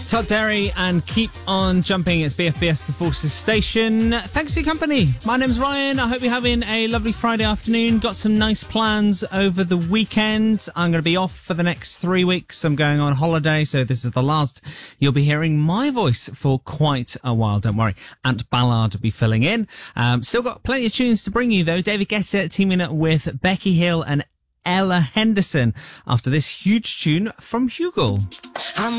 Todd Derry and Keep On Jumping. It's BFBS The Forces Station. Thanks for your company. My name's Ryan. I hope you're having a lovely Friday afternoon. Got some nice plans over the weekend. I'm going to be off for the next 3 weeks. I'm going on holiday, so this is the last you'll be hearing my voice for quite a while. Don't worry. Ant Ballard will be filling in. Still got plenty of tunes to bring you, though. David Guetta teaming up with Becky Hill and Ella Henderson after this huge tune from Hugo.